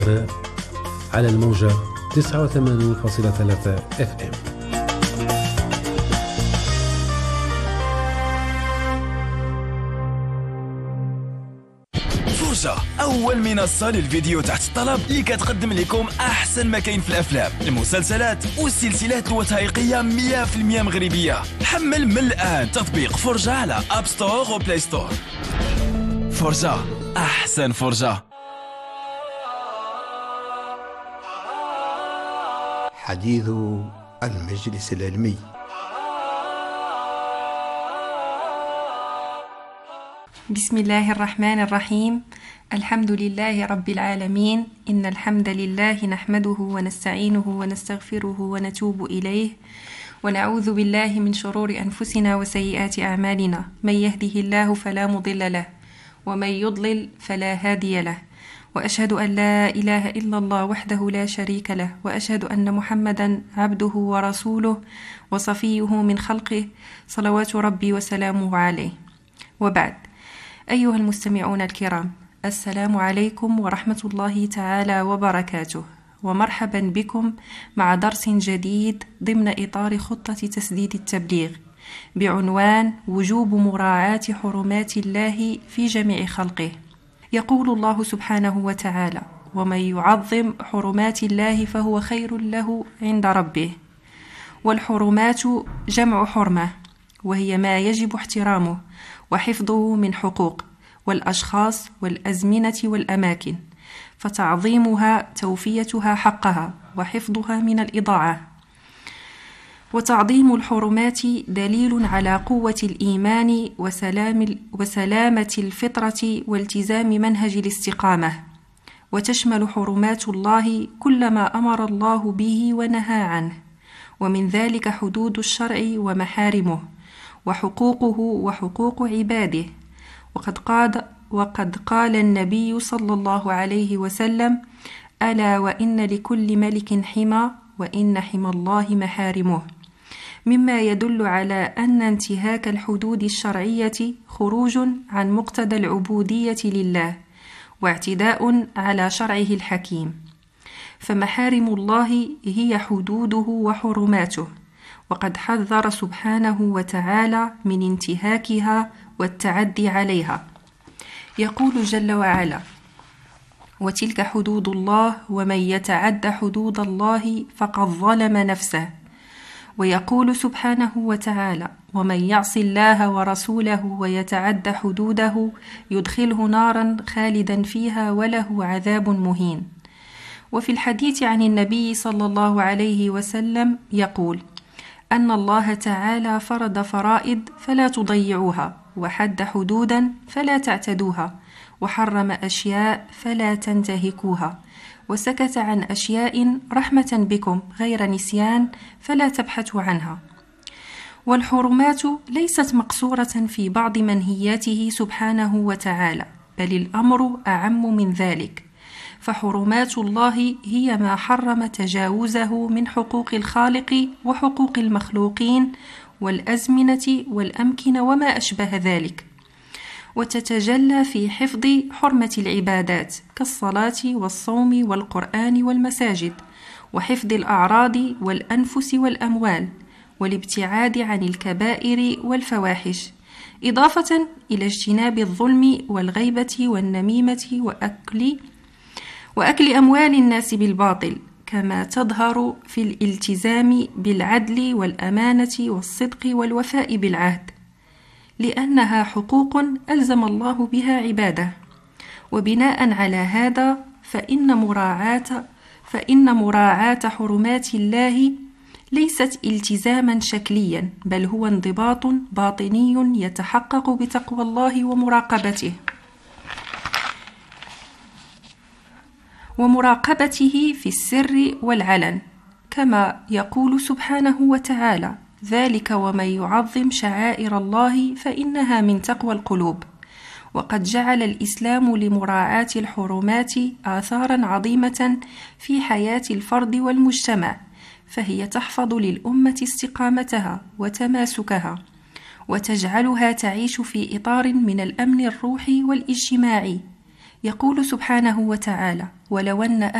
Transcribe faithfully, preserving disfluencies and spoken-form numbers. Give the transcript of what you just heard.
على الموجة تسعة وثمانين فاصلة ثلاثة اف ام. فرجة، أول منصة للفيديو تحت الطلب اللي كتقدم لكم أحسن ما كاين في الأفلام، المسلسلات والسلسلات الوثائقية مية بالمية مغربية. حمل من الآن تطبيق فرجة على أب ستور وبلاي ستور. فرجة، أحسن فرجة. حديث المجلس العلمي. بسم الله الرحمن الرحيم. الحمد لله رب العالمين. إن الحمد لله نحمده ونستعينه ونستغفره ونتوب إليه، ونعوذ بالله من شرور أنفسنا وسيئات أعمالنا. من يهده الله فلا مضل له، ومن يضلل فلا هادي له، وأشهد أن لا إله إلا الله وحده لا شريك له، وأشهد أن محمدا عبده ورسوله وصفيه من خلقه، صلوات ربي وسلامه عليه. وبعد، أيها المستمعون الكرام، السلام عليكم ورحمة الله تعالى وبركاته، ومرحبا بكم مع درس جديد ضمن إطار خطة تسديد التبليغ بعنوان وجوب مراعاة حرمات الله في جميع خلقه. يقول الله سبحانه وتعالى: ومن يعظم حرمات الله فهو خير له عند ربه. والحرمات جمع حرمة، وهي ما يجب احترامه وحفظه من حقوق والأشخاص والأزمنة والأماكن، فتعظيمها توفيتها حقها وحفظها من الإضاعة. وتعظيم الحرمات دليل على قوة الإيمان وسلام وسلامة الفطرة والتزام منهج الاستقامة. وتشمل حرمات الله كل ما أمر الله به ونهى عنه، ومن ذلك حدود الشرع ومحارمه، وحقوقه وحقوق عباده. وقد قال, وقد قال النبي صلى الله عليه وسلم: ألا وإن لكل ملك حمى، وإن حمى الله محارمه، مما يدل على أن انتهاك الحدود الشرعية خروج عن مقتضى العبودية لله، واعتداء على شرعه الحكيم. فمحارم الله هي حدوده وحرماته، وقد حذر سبحانه وتعالى من انتهاكها والتعدي عليها. يقول جل وعلا: وتلك حدود الله ومن يتعد حدود الله فقد ظلم نفسه. ويقول سبحانه وتعالى: ومن يعص الله ورسوله ويتعد حدوده يدخله نارا خالدا فيها وله عذاب مهين. وفي الحديث عن النبي صلى الله عليه وسلم يقول أن الله تعالى فرض فرائض فلا تضيعوها، وحد حدودا فلا تعتدوها، وحرم أشياء فلا تنتهكوها، وسكت عن أشياء رحمة بكم غير نسيان فلا تبحثوا عنها. والحرمات ليست مقصورة في بعض منهياته سبحانه وتعالى، بل الأمر أعم من ذلك. فحرمات الله هي ما حرم تجاوزه من حقوق الخالق وحقوق المخلوقين والأزمنة والأمكنة وما أشبه ذلك، وتتجلى في حفظ حرمة العبادات كالصلاة والصوم والقرآن والمساجد، وحفظ الأعراض والأنفس والأموال، والابتعاد عن الكبائر والفواحش، إضافة إلى اجتناب الظلم والغيبة والنميمة وأكل وأكل أموال الناس بالباطل، كما تظهر في الالتزام بالعدل والأمانة والصدق والوفاء بالعهد، لأنها حقوق ألزم الله بها عباده. وبناء على هذا فإن مراعاة فإن مراعاة حرمات الله ليست التزاما شكليا، بل هو انضباط باطني يتحقق بتقوى الله ومراقبته ومراقبته في السر والعلن، كما يقول سبحانه وتعالى: ذلك ومن يعظم شعائر الله فإنها من تقوى القلوب. وقد جعل الإسلام لمراعاة الحرمات آثارا عظيمة في حياة الفرد والمجتمع، فهي تحفظ للأمة استقامتها وتماسكها، وتجعلها تعيش في إطار من الأمن الروحي والاجتماعي، يقول سبحانه وتعالى: ولو أن